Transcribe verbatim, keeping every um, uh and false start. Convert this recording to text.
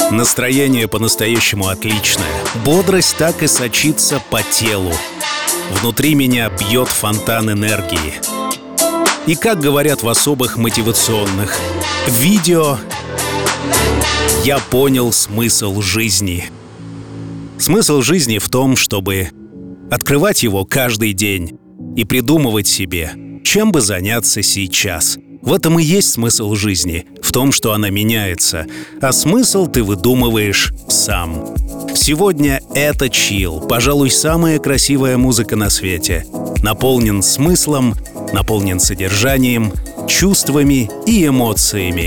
Настроение по-настоящему отличное. Бодрость так и сочится по телу. Внутри меня бьет фонтан энергии. И как говорят в особых мотивационных видео, я понял смысл жизни. Смысл жизни в том, чтобы открывать его каждый день и придумывать себе, чем бы заняться сейчас. В этом и есть смысл жизни, в том, что она меняется, а смысл ты выдумываешь сам. Сегодня это чилл, пожалуй, самая красивая музыка на свете. Наполнен смыслом, наполнен содержанием, чувствами и эмоциями.